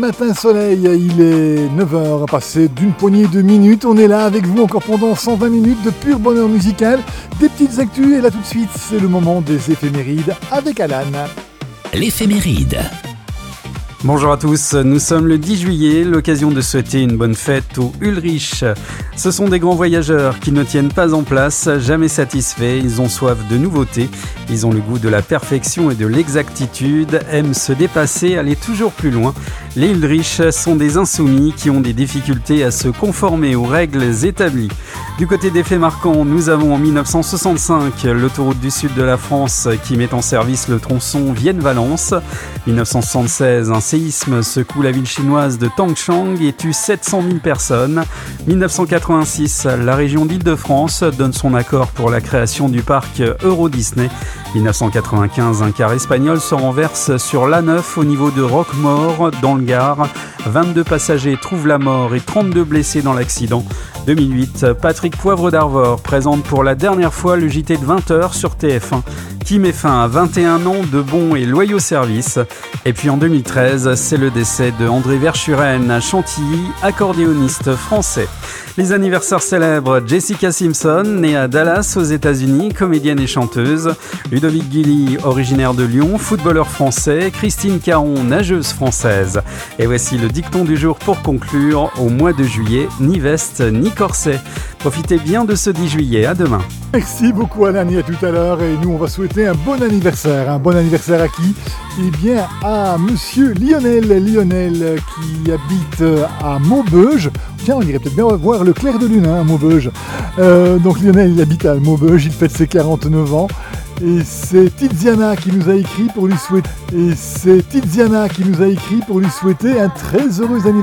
Matin soleil, il est 9h, passé d'une poignée de minutes. On est là avec vous encore pendant 120 minutes de pur bonheur musical, des petites actus. Et là tout de suite, c'est le moment des éphémérides avec Alan. L'éphéméride. Bonjour à tous, nous sommes le 10 juillet, l'occasion de souhaiter une bonne fête aux Ulrich. Ce sont des grands voyageurs qui ne tiennent pas en place, jamais satisfaits, ils ont soif de nouveautés, ils ont le goût de la perfection et de l'exactitude, aiment se dépasser, aller toujours plus loin. Les Ulrich sont des insoumis qui ont des difficultés à se conformer aux règles établies. Du côté des faits marquants, nous avons en 1965 l'autoroute du sud de la France qui met en service le tronçon Vienne-Valence. 1976, un séisme secoue la ville chinoise de Tangchang et tue 700 000 personnes. 1986, la région d'Île-de-France donne son accord pour la création du parc Euro Disney. 1995, un car espagnol se renverse sur l'A9 au niveau de Roquemaure, dans le Gard. 22 passagers trouvent la mort et 32 blessés dans l'accident. 2008, Patrick Poivre d'Arvor présente pour la dernière fois le JT de 20h sur TF1, qui met fin à 21 ans de bons et loyaux services. Et puis en 2013, c'est le décès de André Verschuren à Chantilly, accordéoniste français. Les anniversaires célèbres, Jessica Simpson, née à Dallas aux États-Unis, comédienne et chanteuse. Ludovic Guilly, originaire de Lyon, footballeur français. Christine Caron, nageuse française. Et voici le dicton du jour pour conclure. Au mois de juillet, ni veste ni corset. Profitez bien de ce 10 juillet. À demain. Merci beaucoup Alan et à tout à l'heure. Et nous on va souhaiter un bon anniversaire. Un bon anniversaire à qui ? Eh bien à monsieur Lionel qui habite à Maubeuge. Tiens, on irait peut-être bien voir le clair de lune à Maubeuge. Donc Lionel il habite à Maubeuge, il fête ses 49 ans. Et c'est Tiziana qui nous a écrit pour lui souhaiter un très heureux anniversaire.